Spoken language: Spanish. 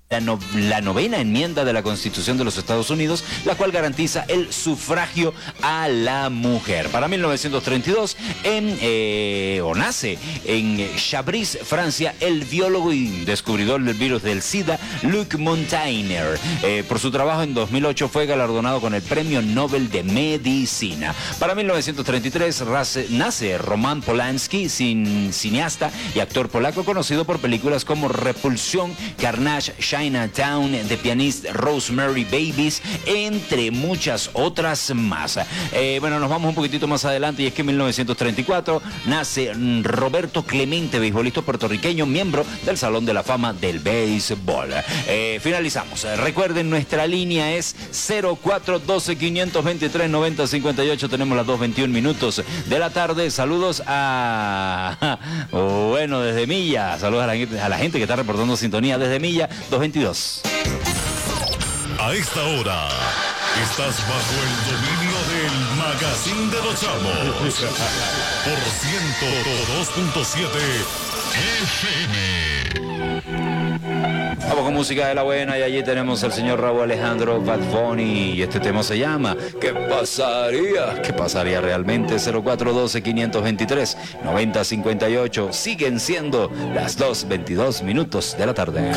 la novena enmienda de la Constitución de los Estados Unidos, la cual garantiza el sufragio a la mujer. Para 1932, nace en Chabris, Francia, el biólogo y descubridor del virus del SIDA, Luc Montagnier. Por su trabajo en 2008 fue galardonado con el Premio Nobel de Medicina. Para 1933 nace Roman Polanski, cineasta y actor polaco conocido por películas como Repulsión, Carnage, Chinatown, The Pianist, Rosemary Babies, entre muchas otras más. Nos vamos un poquitito más adelante y es que en 1934 nace Roberto Clemente, beisbolista puertorriqueño, miembro del Salón de la Fama del Béisbol. Finalizamos. Recuerden, nuestra línea es 0412-523-9058. Tenemos las 2:21 minutos de la tarde. Saludos desde Milla. Saludos a la gente que está reportando sintonía desde Milla, 222. A esta hora estás bajo el dominio del Magazine de los Chamos por 102.7 FM. Vamos con música de la buena y allí tenemos al señor Raúl Alejandro Bad Bunny y este tema se llama ¿Qué pasaría? ¿Qué pasaría realmente? 0412-523-9058. Siguen siendo las 2:22 minutos de la tarde.